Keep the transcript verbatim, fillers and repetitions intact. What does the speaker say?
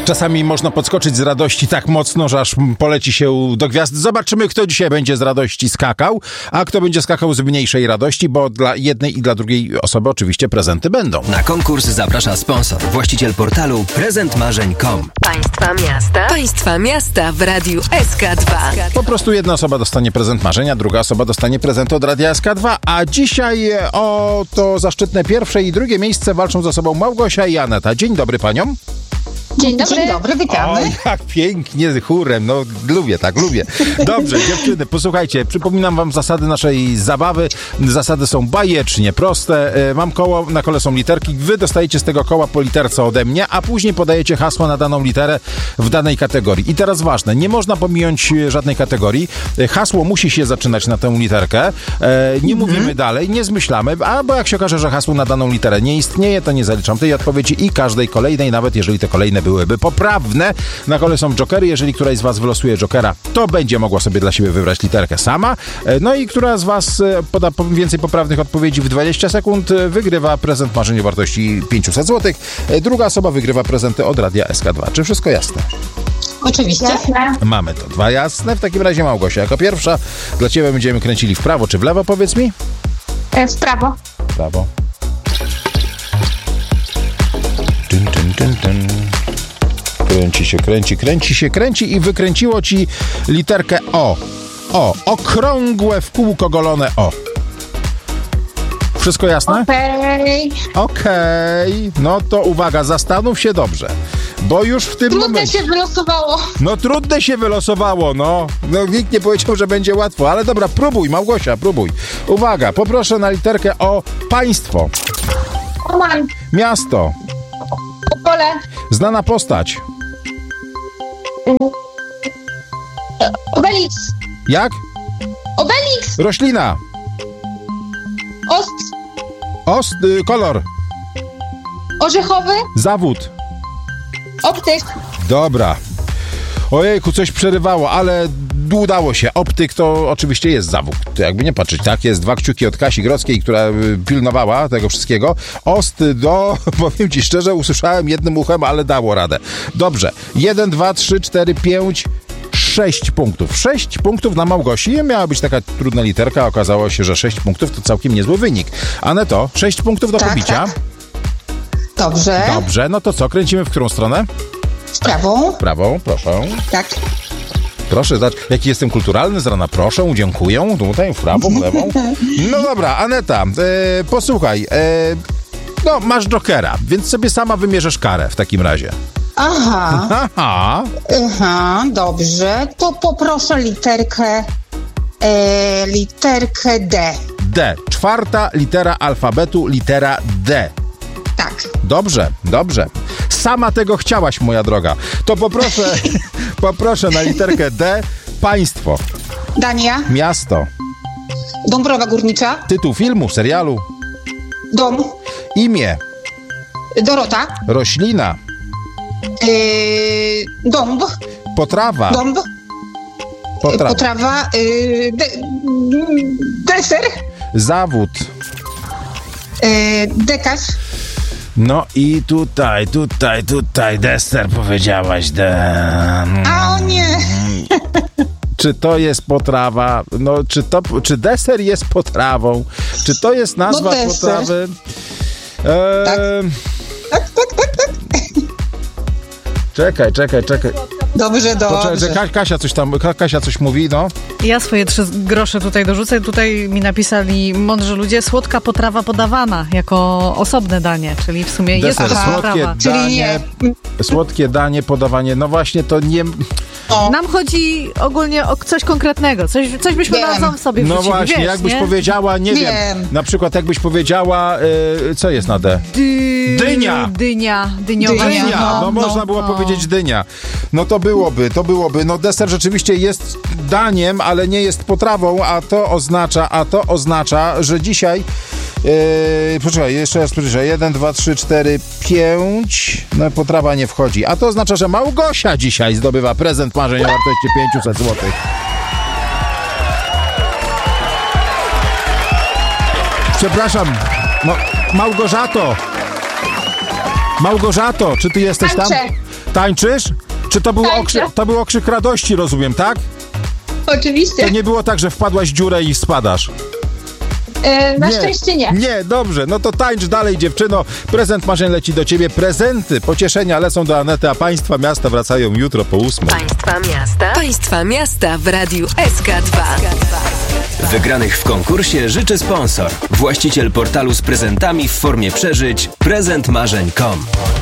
Czasami można podskoczyć z radości tak mocno, że aż poleci się do gwiazd. Zobaczymy, kto dzisiaj będzie z radości skakał, a kto będzie skakał z mniejszej radości, bo dla jednej i dla drugiej osoby oczywiście prezenty będą. Na konkurs zaprasza sponsor, właściciel portalu prezent marzeń kropka com. Państwa miasta. Państwa miasta w Radiu S K dwa. Po prostu jedna osoba dostanie prezent marzenia, druga osoba dostanie prezent od Radia S K dwa, a dzisiaj o to zaszczytne pierwsze i drugie miejsce walczą ze sobą Małgosia i Aneta. Dzień dobry paniom. Dzień dobry. Dzień dobry, witamy. O, jak pięknie, chórem, no lubię, tak, lubię. Dobrze, dziewczyny, posłuchajcie, przypominam wam zasady naszej zabawy. Zasady są bajecznie proste. Mam koło, na kole są literki, wy dostajecie z tego koła po literce ode mnie, a później podajecie hasło na daną literę w danej kategorii. I teraz ważne, nie można pominąć żadnej kategorii. Hasło musi się zaczynać na tę literkę. Nie mhm. mówimy dalej, nie zmyślamy, albo jak się okaże, że hasło na daną literę nie istnieje, to nie zaliczam tej odpowiedzi i każdej kolejnej, nawet jeżeli te kolejne byłyby poprawne. Na kole są jokery. Jeżeli któraś z was wylosuje jokera, to będzie mogła sobie dla siebie wybrać literkę sama. No i która z was poda więcej poprawnych odpowiedzi w dwadzieścia sekund, wygrywa prezent marzeń o wartości pięćset złotych. Druga osoba wygrywa prezenty od Radia S K dwa. Czy wszystko jasne? Oczywiście. Jasne. Mamy to dwa jasne. W takim razie Małgosia jako pierwsza. Dla ciebie będziemy kręcili w prawo czy w lewo, powiedz mi? W prawo. W prawo. Dun, dun, dun, dun. Kręci się, kręci, kręci się, kręci i wykręciło ci literkę O. O. Okrągłe w kółko golone O. Wszystko jasne? Okej. Okay. Okej. Okay. No to uwaga, zastanów się dobrze. Bo już w tym trudne momencie... się wylosowało. No trudne się wylosowało, no. No nikt nie powiedział, że będzie łatwo, ale dobra, próbuj, Małgosia, próbuj. Uwaga, poproszę na literkę O. Państwo. Oman. Miasto. Opole. Znana postać. Obelix. Jak? Obelix. Roślina. Ost. Ost, y, kolor. Orzechowy. Zawód. Optyk. Dobra. Ojejku, coś przerywało, ale udało się. Optyk to oczywiście jest zawód. To jakby nie patrzeć, tak? Jest dwa kciuki od Kasi Grodzkiej, która pilnowała tego wszystkiego. Ost do, powiem ci szczerze, usłyszałem jednym uchem, ale dało radę. Dobrze. Jeden, dwa, trzy, cztery, pięć, sześć punktów. Sześć punktów na Małgosi. Miała być taka trudna literka, okazało się, że sześć punktów to całkiem niezły wynik. Aneto, sześć punktów do tak, pobicia. Tak. Dobrze. Dobrze, no to co? Kręcimy w którą stronę? W prawą. W prawą, proszę. Tak. Proszę, zobacz, jaki jestem kulturalny z rana. Proszę, dziękuję. Tutaj w prawą, w lewą. No dobra, Aneta, e, posłuchaj. E, no, masz jokera, więc sobie sama wymierzysz karę w takim razie. Aha. Aha. Aha, dobrze. To poproszę literkę e, literkę D. D. Czwarta litera alfabetu, litera D. Tak. Dobrze, dobrze. Sama tego chciałaś, moja droga. To poproszę, poproszę na literkę D. Państwo. Dania. Miasto. Dąbrowa Górnicza. Tytuł filmu, serialu. Dom. Imię. Dorota. Roślina. Yy, dąb. Potrawa. Dąb. Potrawa. Potrawa. Yy, de, deser. Zawód. Yy, dekarz. No i tutaj, tutaj, tutaj deser powiedziałaś. De... A o nie! Czy to jest potrawa? No, czy, to, czy deser jest potrawą? Czy to jest nazwa no potrawy? Eee... Tak. tak, tak, tak, tak. Czekaj, czekaj, czekaj. Dobrze, dobrze. Poczekaj, Kasia coś tam, Kasia coś mówi, no. Ja swoje trzy grosze tutaj dorzucę. Tutaj mi napisali mądrzy ludzie, słodka potrawa podawana jako osobne danie, czyli w sumie deser, jest to słodkie potrawa. danie, słodkie danie, podawanie, no właśnie to nie... O. Nam chodzi ogólnie o coś konkretnego, coś, coś byśmy Wiem. razem sobie wrzucili. No właśnie, wiesz, jakbyś nie? powiedziała, nie wiem. wiem, na przykład jakbyś powiedziała, y, co jest na D? Dy... Dynia. Dynia. Dyniowa. Dynia. Dynia, no, No, można no, było no. powiedzieć dynia. No to byłoby, to byłoby. No deser rzeczywiście jest daniem, ale nie jest potrawą, a to oznacza, a to oznacza, że dzisiaj Yy, poczekaj, jeszcze raz poczekaj. Jeden, dwa, trzy, cztery, pięć. No potrawa nie wchodzi. A to oznacza, że Małgosia dzisiaj zdobywa prezent marzeń o wartości pięćset złotych. Przepraszam. No, Małgorzato. Małgorzato, czy ty jesteś tam? Tańczę. Tańczysz? Czy to był, Tańczę. okrzyk, to był okrzyk radości, rozumiem, tak? Oczywiście. To nie było tak, że wpadłaś w dziurę i spadasz. E, na Nie. szczęście nie. Nie, dobrze, no to tańcz dalej, dziewczyno. Prezent marzeń leci do ciebie. Prezenty, pocieszenia lecą do Anety, a państwa miasta wracają jutro po ósmej. Państwa miasta. Państwa miasta w Radiu S K dwa. Wygranych w konkursie życzy sponsor. Właściciel portalu z prezentami w formie przeżyć prezent marzeń kropka com.